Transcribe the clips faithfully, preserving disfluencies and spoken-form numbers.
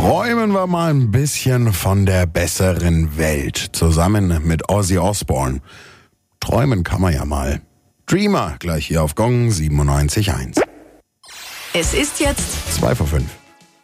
Träumen wir mal ein bisschen von der besseren Welt, zusammen mit Ozzy Osbourne. Träumen kann man ja mal. Dreamer, gleich hier auf Gong siebenundneunzig Komma eins. Es ist jetzt zwei vor fünf.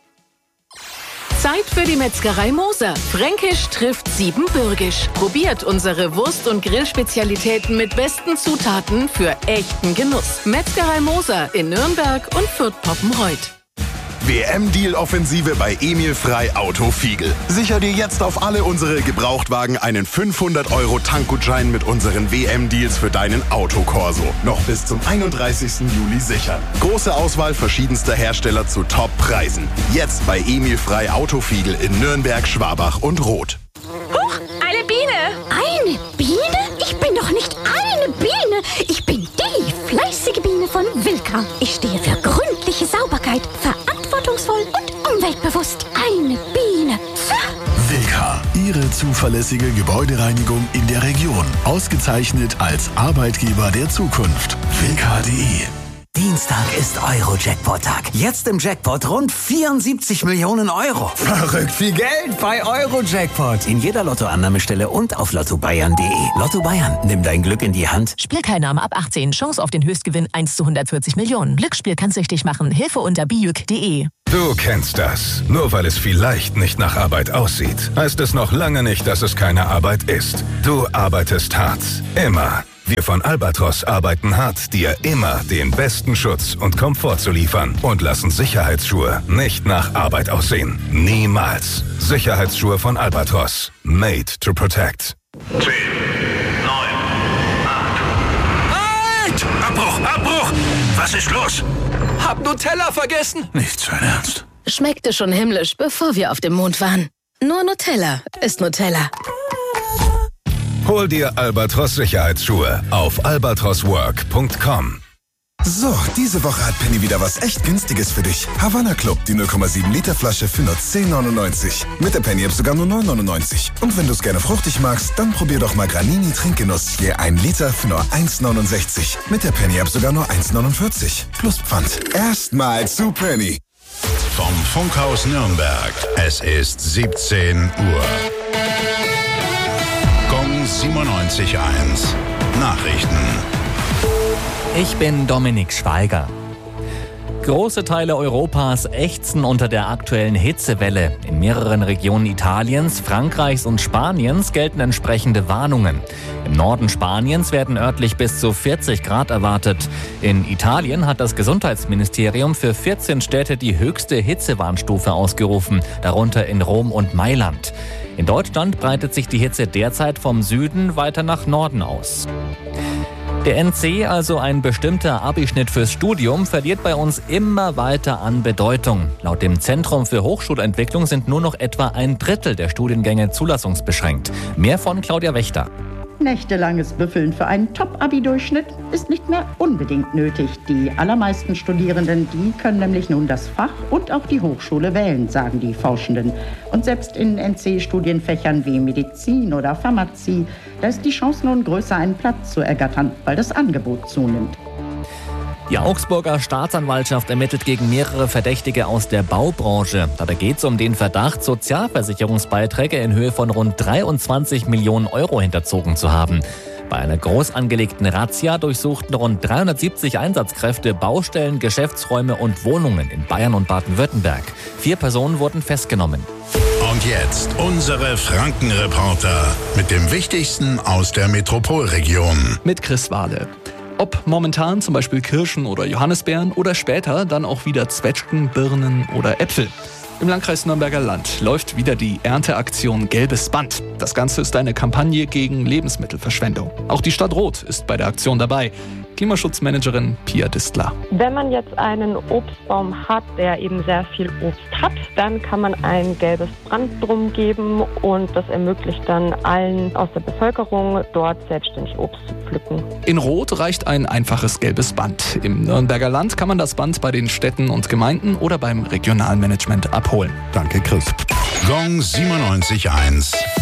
Zeit für die Metzgerei Moser. Fränkisch trifft Siebenbürgisch. Probiert unsere Wurst- und Grillspezialitäten mit besten Zutaten für echten Genuss. Metzgerei Moser in Nürnberg und Fürth-Poppenreuth. W M-Deal-Offensive bei Emil Frei Auto Fiegel. Sicher dir jetzt auf alle unsere Gebrauchtwagen einen fünfhundert Euro Tankgutschein mit unseren W M-Deals für deinen Autokorso. Noch bis zum einunddreißigsten Juli sichern. Große Auswahl verschiedenster Hersteller zu Top-Preisen. Jetzt bei Emil Frei Auto Fiegel in Nürnberg, Schwabach und Roth. Huch, eine Biene! Eine Biene? Ich bin doch nicht eine Biene. Ich bin die fleißige Biene von Wilka. Ich stehe für gründliche Sauberkeit, verantwortungsvoll und umweltbewusst. Eine Biene. Wilka, Ihre zuverlässige Gebäudereinigung in der Region. Ausgezeichnet als Arbeitgeber der Zukunft. Wilka punkt de. Dienstag ist Euro-Jackpot-Tag. Jetzt im Jackpot rund vierundsiebzig Millionen Euro. Verrückt viel Geld bei Euro-Jackpot. In jeder Lottoannahmestelle und auf lotto bayern punkt de. Lotto Bayern, nimm dein Glück in die Hand. Spielteilnahme ab achtzehn. Chance auf den Höchstgewinn eins zu hundertvierzig Millionen. Glücksspiel kann's süchtig machen. Hilfe unter bijuk punkt de. Du kennst das. Nur weil es vielleicht nicht nach Arbeit aussieht, heißt es noch lange nicht, dass es keine Arbeit ist. Du arbeitest hart. Immer. Wir von Albatros arbeiten hart, dir immer den besten Schutz und Komfort zu liefern und lassen Sicherheitsschuhe nicht nach Arbeit aussehen. Niemals. Sicherheitsschuhe von Albatros. Made to protect. zehn, neun, acht. Halt! Abbruch, Abbruch! Was ist los? Hab Nutella vergessen. Nicht sein Ernst. Schmeckte schon himmlisch, bevor wir auf dem Mond waren. Nur Nutella ist Nutella. Hol dir Albatros Sicherheitsschuhe auf albatros work punkt com. So, diese Woche hat Penny wieder was echt Günstiges für dich. Havana Club, die null Komma sieben Liter Flasche für nur zehn neunundneunzig. Mit der Penny App sogar nur neun neunundneunzig. Und wenn du es gerne fruchtig magst, dann probier doch mal Granini Trinkgenuss. Je ein Liter für nur eins neunundsechzig. Mit der Penny App sogar nur eins neunundvierzig. Plus Pfand. Erstmal zu Penny. Vom Funkhaus Nürnberg. Es ist siebzehn Uhr. Gong siebenundneunzig Komma eins. Nachrichten. Ich bin Dominik Schweiger. Große Teile Europas ächzen unter der aktuellen Hitzewelle. In mehreren Regionen Italiens, Frankreichs und Spaniens gelten entsprechende Warnungen. Im Norden Spaniens werden örtlich bis zu vierzig Grad erwartet. In Italien hat das Gesundheitsministerium für vierzehn Städte die höchste Hitzewarnstufe ausgerufen, darunter in Rom und Mailand. In Deutschland breitet sich die Hitze derzeit vom Süden weiter nach Norden aus. Der N C, also ein bestimmter Abischnitt fürs Studium, verliert bei uns immer weiter an Bedeutung. Laut dem Zentrum für Hochschulentwicklung sind nur noch etwa ein Drittel der Studiengänge zulassungsbeschränkt. Mehr von Claudia Wächter. Nächtelanges Büffeln für einen Top-Abi-Durchschnitt ist nicht mehr unbedingt nötig. Die allermeisten Studierenden, die können nämlich nun das Fach und auch die Hochschule wählen, sagen die Forschenden. Und selbst in N C-Studienfächern wie Medizin oder Pharmazie, da ist die Chance nun größer, einen Platz zu ergattern, weil das Angebot zunimmt. Die Augsburger Staatsanwaltschaft ermittelt gegen mehrere Verdächtige aus der Baubranche. Dabei geht es um den Verdacht, Sozialversicherungsbeiträge in Höhe von rund dreiundzwanzig Millionen Euro hinterzogen zu haben. Bei einer groß angelegten Razzia durchsuchten rund dreihundertsiebzig Einsatzkräfte Baustellen, Geschäftsräume und Wohnungen in Bayern und Baden-Württemberg. Vier Personen wurden festgenommen. Und jetzt unsere Frankenreporter mit dem Wichtigsten aus der Metropolregion. Mit Chris Wahle. Ob momentan zum Beispiel Kirschen oder Johannisbeeren oder später dann auch wieder Zwetschgen, Birnen oder Äpfel. Im Landkreis Nürnberger Land läuft wieder die Ernteaktion Gelbes Band. Das Ganze ist eine Kampagne gegen Lebensmittelverschwendung. Auch die Stadt Roth ist bei der Aktion dabei. Klimaschutzmanagerin Pia Distler. Wenn man jetzt einen Obstbaum hat, der eben sehr viel Obst hat, dann kann man ein gelbes Band drum geben und das ermöglicht dann allen aus der Bevölkerung, dort selbstständig Obst zu pflücken. In Roth reicht ein einfaches gelbes Band. Im Nürnberger Land kann man das Band bei den Städten und Gemeinden oder beim Regionalmanagement abholen. Danke, Chris. Gong siebenundneunzig Komma eins.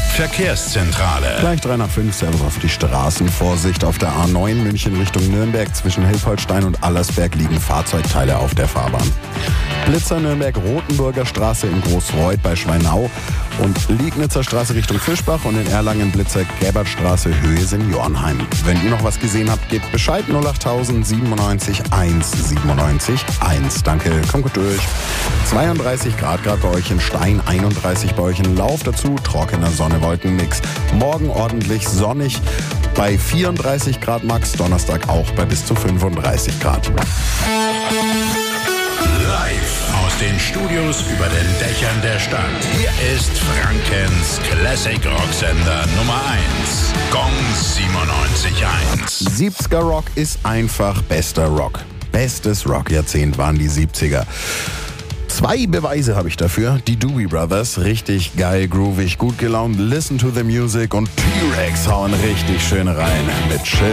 Verkehrszentrale. Gleich drei nach fünf, Servus auf die Straßen. Vorsicht auf der A neun München Richtung Nürnberg. Zwischen Hilpoltstein und Allersberg liegen Fahrzeugteile auf der Fahrbahn. Blitzer Nürnberg, Rotenburger Straße in Großreuth bei Schweinau und Liegnitzer Straße Richtung Fischbach und in Erlangen Blitzer Gerbertstraße Höhe Seniorenheim. Wenn ihr noch was gesehen habt, gebt Bescheid. null acht siebenundneunzig eins siebenundneunzig eins. Danke, kommt gut durch. zweiunddreißig Grad gerade bei euch in Stein, einunddreißig bei euch in Lauf. Dazu trockener Sonne-Wolken-Mix. Morgen ordentlich sonnig bei vierunddreißig Grad max. Donnerstag auch bei bis zu fünfunddreißig Grad. Live aus den Studios über den Dächern der Stadt. Hier ist Frankens Classic Rocksender Nummer eins. Gong siebenundneunzig eins. siebziger Rock ist einfach bester Rock. Bestes Rock-Jahrzehnt waren die siebziger. Zwei Beweise habe ich dafür. Die Doobie Brothers, richtig geil, groovig, gut gelaunt. Listen to the Music und T-Rex hauen richtig schön rein mit Chill.